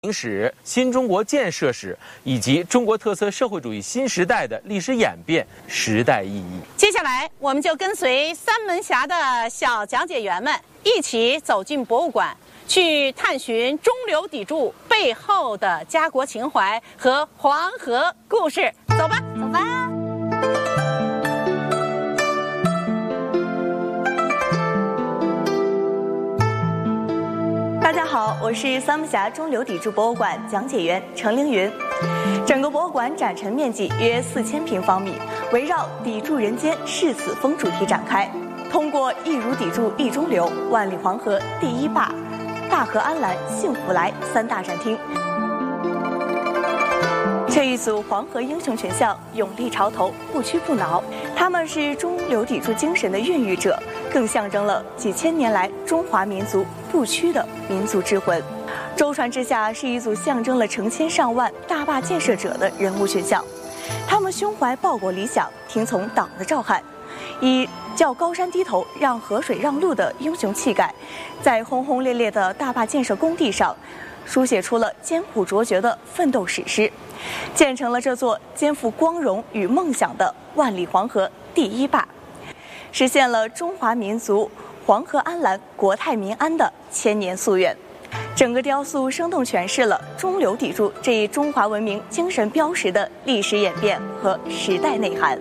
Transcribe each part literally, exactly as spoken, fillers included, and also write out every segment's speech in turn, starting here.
史、新中国建设史以及中国特色社会主义新时代的历史演变、时代意义。 接下来，我们就跟随三门峡的小讲解员们一起走进博物馆，去探寻中流砥柱背后的家国情怀和黄河故事。走吧，走吧。 大家好，我是三门峡中流砥柱博物馆讲解员程凌云。整个博物馆展陈面积约四千平方米，围绕“砥柱人间是此风”主题展开，通过“一如砥柱立中流，万里黄河第一坝，大河安澜幸福来”三大展厅，这一组黄河英雄群像勇立潮头，不屈不挠。他们是中流砥柱精神的孕育者，更象征了几千年来中华民族不屈的民族之魂。舟船之下是一组象征了成千上万大坝建设者的人物群像，他们胸怀报国理想，听从党的召唤，以叫高山低头，让河水让路的英雄气概，在轰轰烈烈的大坝建设工地上书写出了艰苦卓绝的奋斗史诗，建成了这座肩负光荣与梦想的万里黄河第一坝，实现了中华民族黄河安澜、国泰民安的千年夙愿。整个雕塑生动诠释了中流砥柱这一中华文明精神标识的历史演变和时代内涵。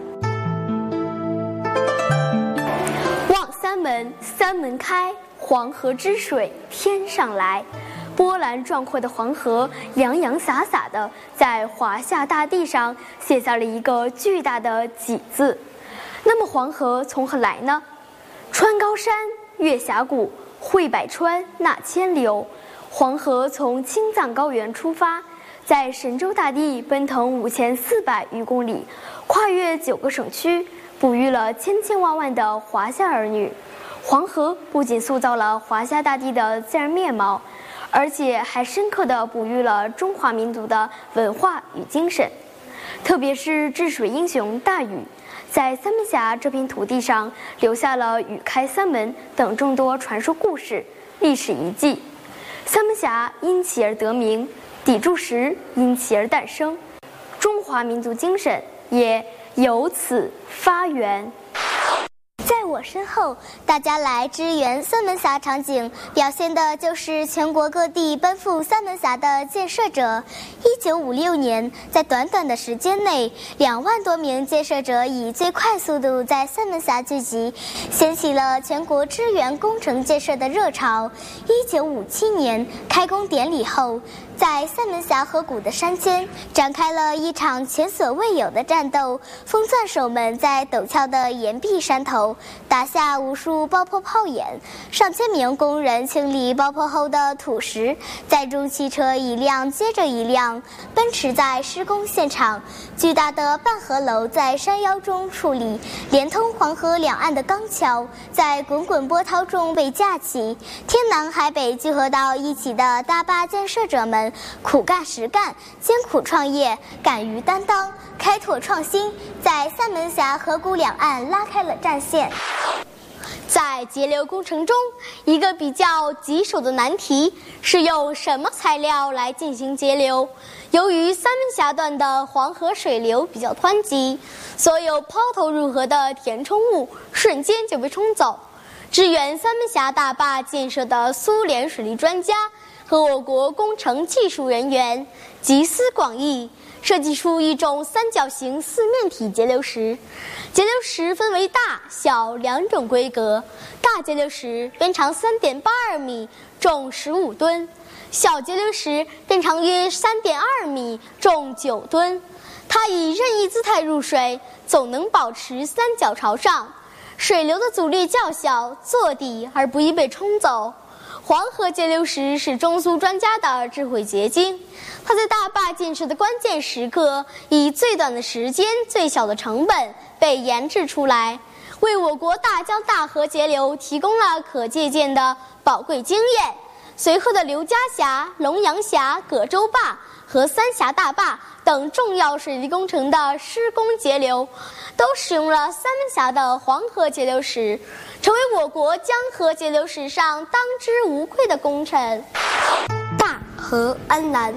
望三门，三门开，黄河之水天上来。波澜壮阔的黄河洋洋洒洒地在华夏大地上写下了一个巨大的“砥”字。那么黄河从何来呢？穿高山，越峡谷，汇百川，纳千流。黄河从青藏高原出发，在神州大地奔腾五千四百余公里，跨越九个省区，哺育了千千万万的华夏儿女。黄河不仅塑造了华夏大地的自然面貌，而且还深刻地哺育了中华民族的文化与精神。特别是治水英雄大禹，在三门峡这片土地上留下了禹开三门等众多传说故事、历史遗迹。三门峡因其而得名，砥柱石因其而诞生，中华民族精神也由此发源。 在我身后，大家来支援三门峡场景，表现的就是全国各地奔赴三门峡的建设者。一九五六年，在短短的时间内，两万多名建设者以最快速度在三门峡聚集，掀起了全国支援工程建设的热潮。一九五七年开工典礼后，在三门峡河谷的山间展开了一场前所未有的战斗，封钻手们在陡峭的岩壁山头打下无数爆破炮眼，上千名工人清理爆破后的土石，载重汽车一辆接着一辆奔驰在施工现场。巨大的半河楼在山腰中矗立，连通黄河两岸的钢桥在滚滚波涛中被架起。天南海北聚合到一起的大坝建设者们苦干实干，艰苦创业，敢于担当，开拓创新，在三门峡河谷两岸拉开了战线。 在节流工程中，一个比较棘手的难题是用什么材料来进行节流。由于三门峡段的黄河水流比较湍急，所有抛投入河的填充物瞬间就被冲走。支援三门峡大坝建设的苏联水利专家和我国工程技术人员集思广益，设计出一种三角形四面体节流石。节流石分为大小两种规格，大节流石边长 三点八二米，重十五吨，小节流石边长约 三点二米，重九吨。它以任意姿态入水，总能保持三角朝上，水流的阻力较小，坐底而不易被冲走。黄河节流石是中苏专家的智慧结晶，它在大坝建设的关键时刻，以最短的时间、最小的成本被研制出来，为我国大江大河节流提供了可借鉴的宝贵经验。随后的刘家峡、龙阳峡、葛洲坝和三峡大坝等重要水利工程的施工节流，都使用了三门峡的黄河节流石，成为我国江河节流史上当之无愧的功臣。大河安澜，